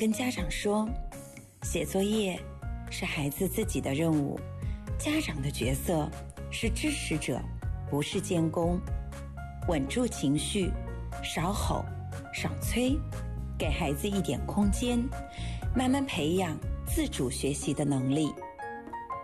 跟家长说，写作业是孩子自己的任务，家长的角色是支持者，不是监工。稳住情绪，少吼少催，给孩子一点空间，慢慢培养自主学习的能力。